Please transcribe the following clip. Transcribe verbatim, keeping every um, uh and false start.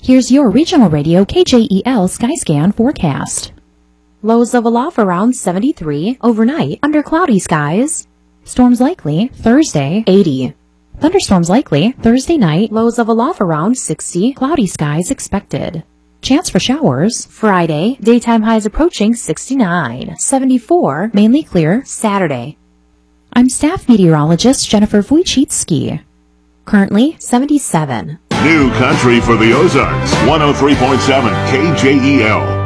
Here's your regional radio K J E L Skyscan forecast. Lows level off around seventy-three. Overnight, under cloudy skies. Storms likely Thursday, eighty. Thunderstorms likely Thursday night. Lows level off around sixty. Cloudy skies expected. Chance for showers Friday. Daytime highs approaching sixty-nine. seventy-four. Mainly clear Saturday. I'm staff meteorologist Jennifer Wojcicki. Currently seventy-seven. New country for the Ozarks. one oh three point seven K J E L.